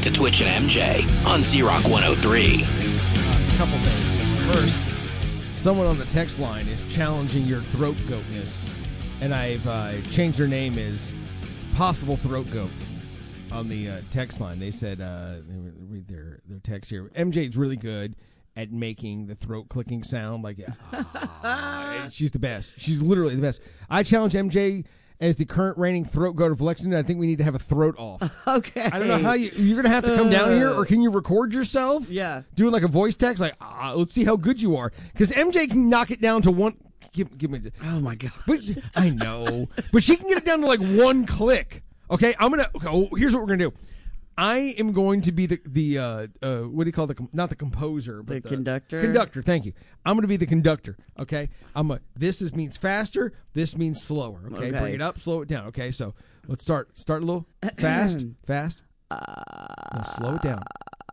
to Twitch and MJ on Z-Rock 103. A couple things. First, someone on the text line is challenging your throat goatness, and I've changed their name as Possible Throat Goat on the text line. They said, read their text here. MJ's really good at making the throat clicking sound. Like, she's the best. She's literally the best. I challenge MJ as the current reigning throat goat of Lexington. I think we need to have a throat off. Okay. I don't know how you're going to have to come down here, or can you record yourself? Yeah. Doing like a voice text, like, let's see how good you are. Because MJ can knock it down to one. Give me. Oh my God. But I know, but she can get it down to like one click. Okay, here's what we're gonna do. I am going to be the what do you call not the composer, but the conductor. Conductor, thank you. I'm going to be the conductor. Okay, this means faster. This means slower. Okay, bring it up, slow it down. Okay, so let's start. Start a little fast. Now slow it down.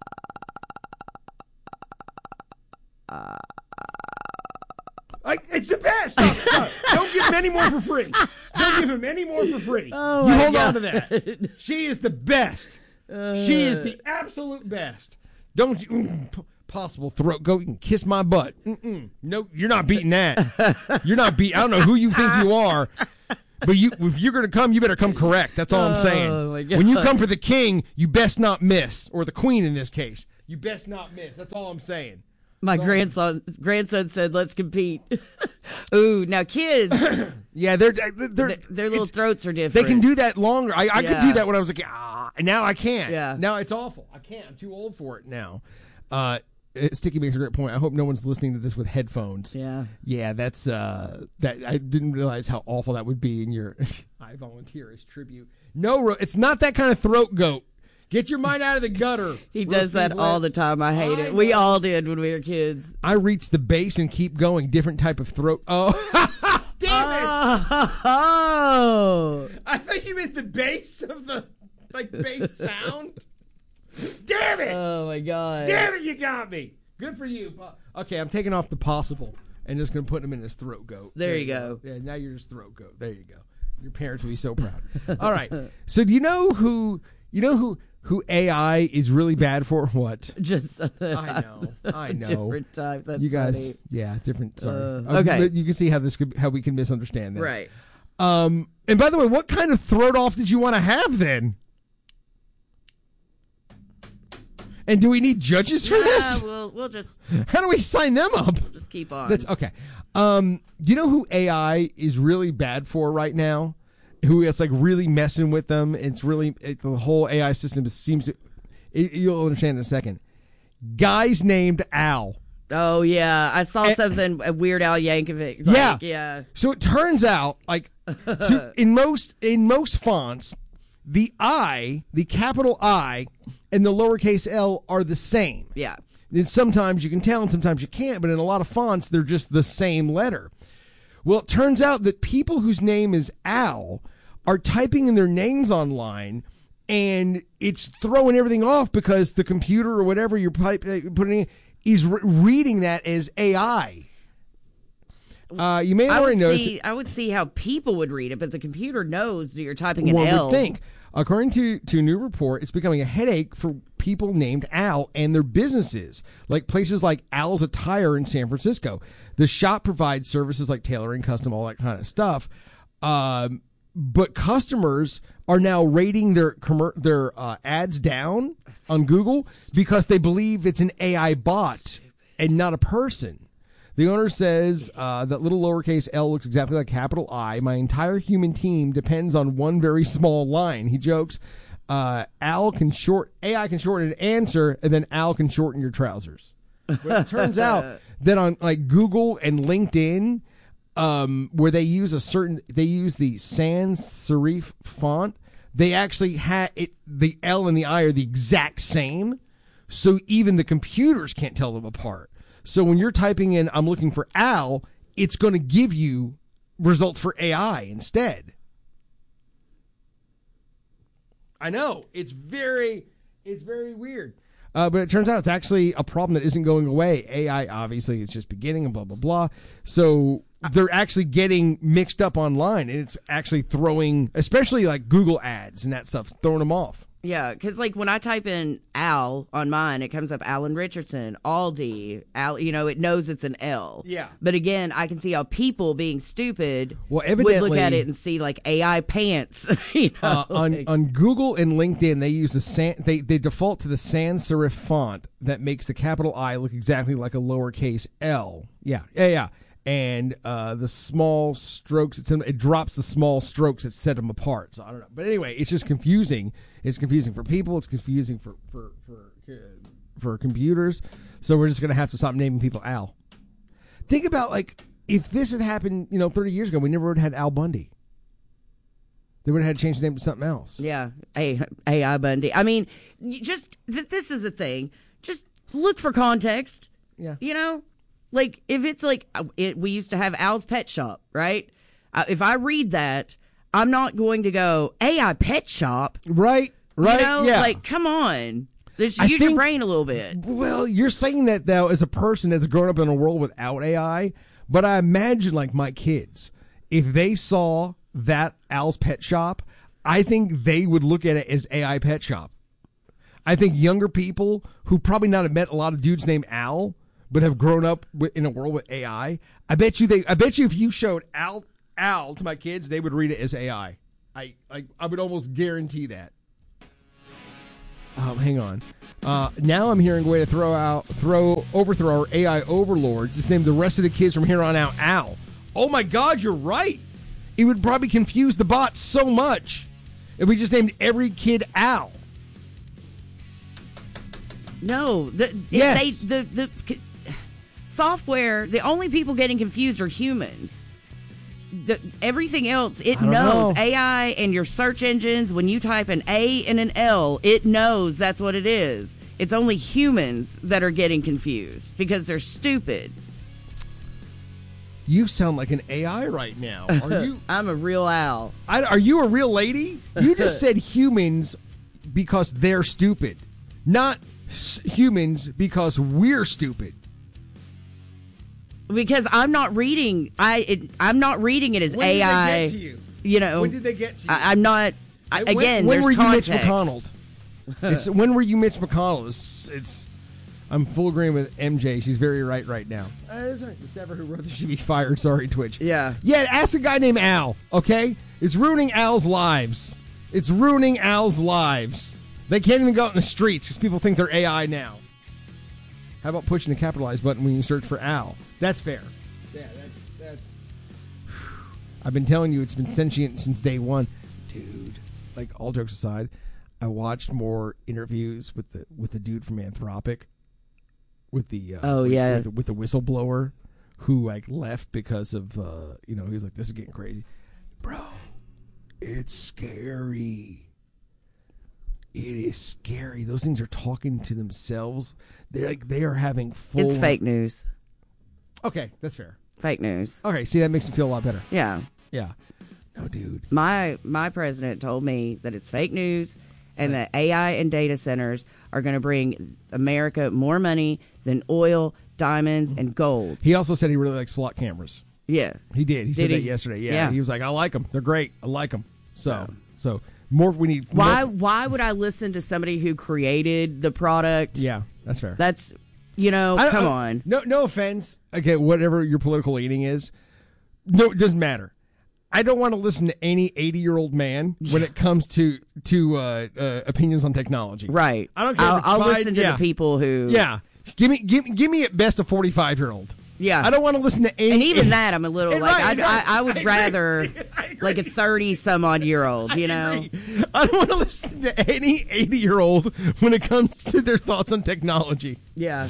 It's the best. Stop. Don't give him any more for free. Don't give him any more for free. Oh, you hold on to that. She is the best. She is the absolute best. Don't you? Possible throat goat. You can kiss my butt. No, you're not beating that. You're not beating. I don't know who you think you are, but if you're going to come, you better come correct. That's all I'm saying. Oh, my God. When you come for the king, you best not miss, or the queen in this case. You best not miss. That's all I'm saying. My grandson said, "Let's compete." Ooh, now kids, yeah, their little throats are different. They can do that longer. I could do that when I was a kid. Now I can't. Yeah. Now it's awful. I can't. I'm too old for it now. Sticky makes a great point. I hope no one's listening to this with headphones. Yeah. Yeah, that's that. I didn't realize how awful that would be in your. I volunteer as tribute. No, it's not that kind of throat goat. Get your mind out of the gutter. He does that all the time. I hate it. We all did when we were kids. I reach the base and keep going. Different type of throat. Oh, damn it! Oh, I thought you meant the base of the bass sound. Damn it! Oh my God! Damn it! You got me. Good for you. Okay, I'm taking off the possible and just gonna put him in his throat goat. There you go. Yeah, now you're just throat goat. There you go. Your parents will be so proud. All right. So do you know who AI is really bad for? What? Just I know. Different type. That's you guys, funny. yeah, different. Sorry. Okay. You can see how we can misunderstand that. Right. And by the way, what kind of throat off did you want to have then? And do we need judges for this? We'll just. How do we sign them up? We'll just keep on. That's okay. You know who AI is really bad for right now? Who is really messing with them? It's really the whole AI system seems to. You'll understand in a second. Guys named Al. Oh yeah, I saw something. Weird Al Yankovic. Yeah. So it turns out, in most fonts, the I, the capital I, and the lowercase l are the same. Yeah. And sometimes you can tell, and sometimes you can't. But in a lot of fonts, they're just the same letter. Well, it turns out that people whose name is Al are typing in their names online, and it's throwing everything off because the computer or whatever you're putting in is reading that as AI. You may already know. I would see how people would read it, but the computer knows that you're typing an L. One would think. According to a new report, it's becoming a headache for people named Al and their businesses, like places like Al's Attire in San Francisco. The shop provides services like tailoring, custom, all that kind of stuff. But customers are now rating their ads down on Google because they believe it's an AI bot and not a person. The owner says that little lowercase l looks exactly like capital I. My entire human team depends on one very small line. He jokes, AI can shorten an answer, and then Al can shorten your trousers. But it turns out that on Google and LinkedIn, where they use the sans serif font, they actually the L and the I are the exact same, so even the computers can't tell them apart. So when you're typing in, I'm looking for Al, it's going to give you results for AI instead. I know. It's very weird. But it turns out it's actually a problem that isn't going away. AI, obviously, it's just beginning and blah, blah, blah. So they're actually getting mixed up online, and it's actually throwing, especially Google ads and that stuff, throwing them off. Yeah, because like when I type in Al on mine, it comes up Alan Richardson, Aldi, Al. It knows it's an L. Yeah. But again, I can see how people being stupid Well, would look evidently- at it and see like AI pants. On Google and LinkedIn, they use they default to the sans serif font that makes the capital I look exactly like a lowercase L. Yeah. And the small strokes, it drops the small strokes that set them apart. So I don't know, but anyway, it's just confusing. It's confusing for people. It's confusing for computers. So we're just gonna have to stop naming people Al. Think about like if this had happened, 30 years ago, we never would have had Al Bundy. They would have had to change his name to something else. Yeah, AI Bundy. I mean, this is a thing. Just look for context. Yeah. Like if it's like we used to have Al's Pet Shop, right? If I read that, I'm not going to go AI Pet Shop, Right. Yeah. Like come on, just I use your think- brain a little bit. Well, you're saying that though as a person that's grown up in a world without AI, but I imagine like my kids, if they saw that Al's Pet Shop, I think they would look at it as AI Pet Shop. I think younger people who probably not have met a lot of dudes named Al, but have grown up in a world with AI, I bet you if you showed Al to my kids, they would read it as AI. I would almost guarantee that. Hang on. Now I'm hearing a way to overthrow our AI overlords. Just name the rest of the kids from here on out Al. Oh my God, you're right. It would probably confuse the bots so much if we just named every kid Al. No, Yes. the software. The only people getting confused are humans. Everything else, it don't knows. know. AI and your search engines, when you type an A and an L, it knows that's what it is. It's only humans that are getting confused because they're stupid. You sound like an AI right now. Are you? I'm a real owl. Are you a real lady? You just said humans because they're stupid, not humans because we're stupid. Because I'm not reading. I'm not reading it as When did AI. they get to you? When did they get to you? I'm not. Again, when there's were you context. Mitch McConnell? When were you Mitch McConnell? It's I'm full agreement with MJ. She's very right now. It's all right. The Sever who wrote this should be fired. Sorry, Twitch. Yeah. Ask a guy named Al. Okay, it's ruining Al's lives. It's ruining Al's lives. They can't even go out in the streets because people think they're AI now. How about pushing the capitalize button when you search for Al? That's fair. Yeah, that's. I've been telling you it's been sentient since day one, dude. Like all jokes aside, I watched more interviews with the dude from Anthropic, with the with the whistleblower who like left because of he was like, this is getting crazy, bro. It's scary. It is scary. Those things are talking to themselves. They are having full. It's fake news. Okay, that's fair. Fake news. Okay, see, that makes me feel a lot better. Yeah. Yeah. No, dude. My president told me that it's fake news and that AI and data centers are going to bring America more money than oil, diamonds, and gold. He also said he really likes flock cameras. Yeah. He did. He said he? that yesterday. Yeah. Yeah. He was like, I like them. They're great. I like them. So more. We need. Why would I listen to somebody who created the product? Yeah, that's fair. That's come on. No offense. Okay, whatever your political leaning is, no, it doesn't matter. I don't want to listen to any 80-year-old man when it comes to opinions on technology. Right. I don't care. I'll listen to the people who. Yeah. Give me at best a 45-year-old. Yeah. I don't want to listen to any. And even that, I'm a little And like, right. I would I agree. rather I agree. like a 30-some-odd-year-old, I know? agree. I don't want to listen to any 80-year-old when it comes to their thoughts on technology. Yeah.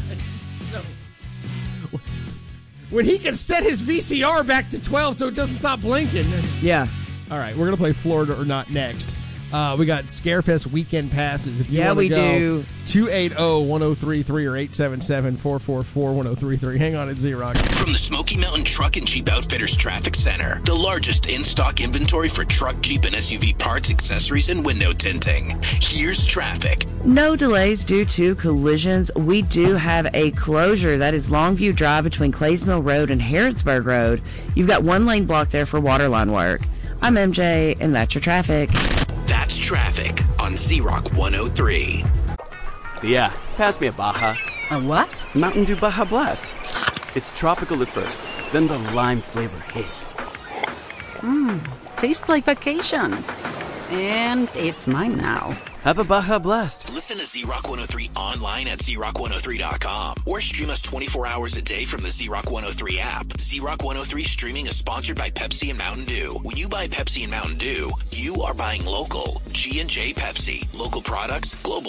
When he can set his VCR back to 12 so it doesn't stop blinking. Yeah. All right, we're going to play Florida or Not next. We got Scarefest weekend passes. If you Yeah, want to we go, do. 280-1033 or 877-444-1033. Hang on at Z-Rock. From the Smoky Mountain Truck and Jeep Outfitters Traffic Center, the largest in-stock inventory for truck, Jeep, and SUV parts, accessories, and window tinting. Here's traffic. No delays due to collisions. We do have a closure. That is Longview Drive between Clays Mill Road and Harrodsburg Road. You've got one lane blocked there for waterline work. I'm MJ, and that's your traffic. That's traffic on Z-Rock 103. Yeah, pass me a Baja. A what? Mountain Dew Baja Blast. It's tropical at first, then the lime flavor hits. Tastes like vacation. And it's mine now. Have a Baja Blast. Listen to Z-Rock 103 online at ZRock103.com or stream us 24 hours a day from the Z-Rock 103 app. Z-Rock 103 streaming is sponsored by Pepsi and Mountain Dew. When you buy Pepsi and Mountain Dew, you are buying local. G&J Pepsi. Local products, global